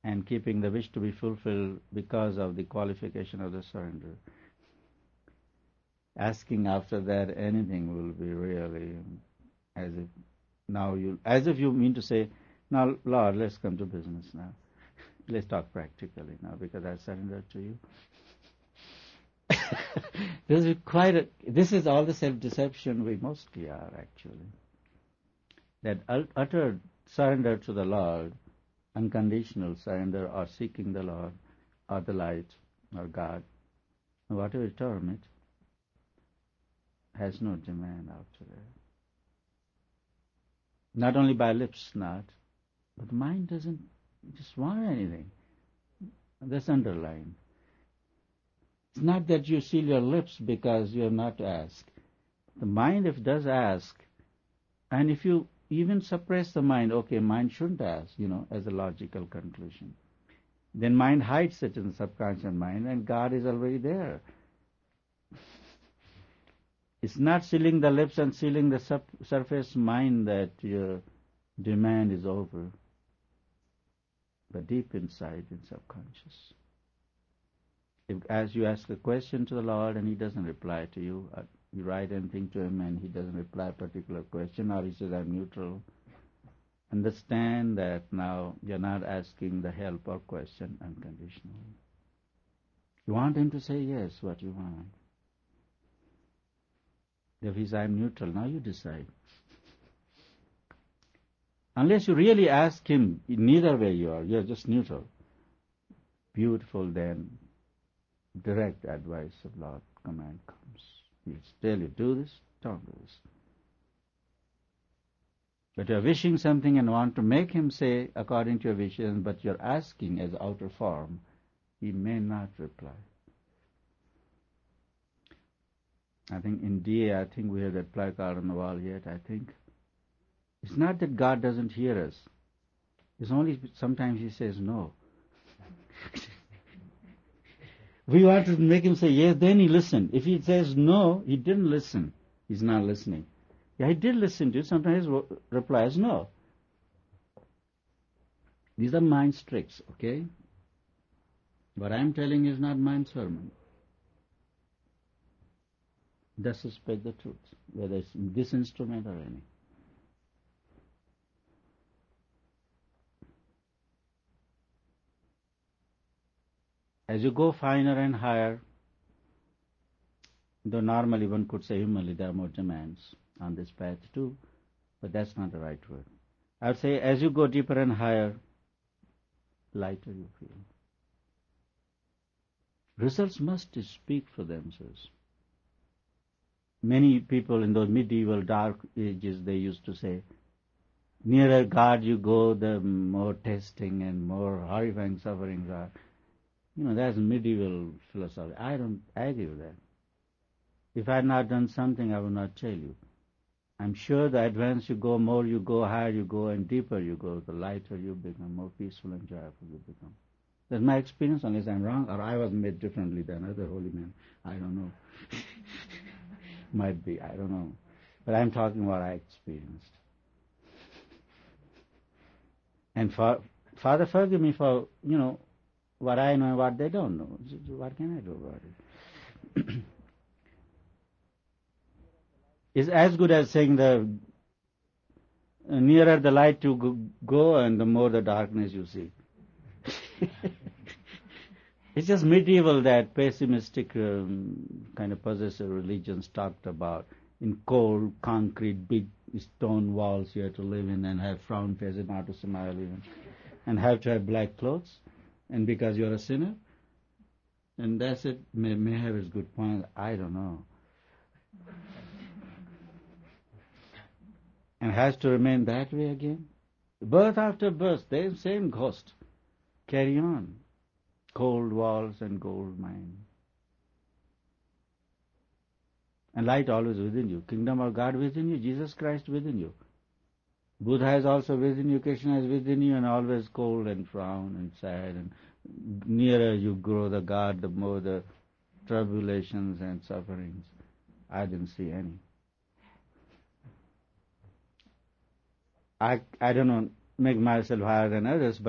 and keeping the wish to be fulfilled because of the qualification of the surrender. Asking after that anything will be really as if you mean to say, now Lord, let's come to business now. Let's talk practically now because I surrendered to you. This is all the self-deception we mostly are actually. That utter surrender to the Lord, unconditional surrender or seeking the Lord or the light or God, whatever you term it, has no demand after that. Not only by lips not, but the mind doesn't just want anything. That's underlined. It's not that you seal your lips because you have not asked. The mind, if does ask, and if you even suppress the mind, okay, mind shouldn't ask, as a logical conclusion, then mind hides it in the subconscious mind and God is already there. It's not sealing the lips and sealing the surface mind that your demand is over, but deep inside in subconscious. As you ask a question to the Lord and He doesn't reply to you, you write anything to Him and He doesn't reply a particular question, or He says, I'm neutral, understand that now you're not asking the help or question unconditionally. You want Him to say yes, what you want. If He says, I'm neutral, now you decide. Unless you really ask Him, neither way you're just neutral. Beautiful, then direct advice of Lord command comes. He'll tell you, do this, don't do this. But you're wishing something and want to make Him say according to your wishes, but you're asking as outer form, He may not reply. I think in DA, we have that placard on the wall yet, It's not that God doesn't hear us. It's only sometimes He says no. We want to make Him say yes, then He listened. If He says no, He didn't listen. He's not listening. Yeah, He did listen to you. Sometimes His reply is no. These are mind tricks, okay? What I'm telling you is not mind sermon. Thus suspect the truth, whether it's this instrument or any. As you go finer and higher, though normally one could say humanly there are more demands on this path too, but that's not the right word. I would say as you go deeper and higher, lighter you feel. Results must speak for themselves. Many people in those medieval dark ages, they used to say, nearer God you go, the more testing and more horrifying sufferings are. That's medieval philosophy. I don't agree with that. If I had not done something, I would not tell you. I'm sure the advance you go, more you go, higher you go, and deeper you go, the lighter you become, more peaceful and joyful you become. That's my experience, unless I'm wrong, or I was made differently than other holy men. I don't know. Might be, I don't know. But I'm talking what I experienced. And Father, forgive me for, what I know and what they don't know. What can I do about it? It's as good as saying the nearer the light you go and the more the darkness you see. It's just medieval that pessimistic kind of possessive religions talked about. In cold, concrete, big stone walls you have to live in and have frown faces, not to smile even. And have to have black clothes. And because you're a sinner. And that's it. May have its good point. I don't know. And has to remain that way again. Birth after birth, the same ghost. Carry on. Cold walls and gold mine. And light always within you. Kingdom of God within you. Jesus Christ within you. Buddha is also within you. Krishna is within you, and always cold and frown and sad. And nearer you grow the God, the more the tribulations and sufferings. I didn't see any. I don't know, make myself higher than others, but